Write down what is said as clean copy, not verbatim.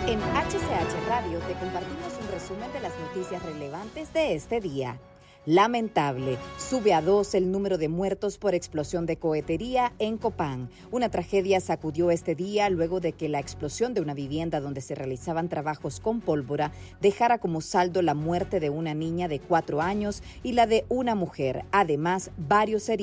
En HCH Radio te compartimos un resumen de las noticias relevantes de este día. Lamentable, sube a 2 el número de muertos por explosión de cohetería en Copán. Una tragedia sacudió este día luego de que la explosión de una vivienda donde se realizaban trabajos con pólvora dejara como saldo la muerte de una niña de 4 años y la de una mujer, además varios heridos.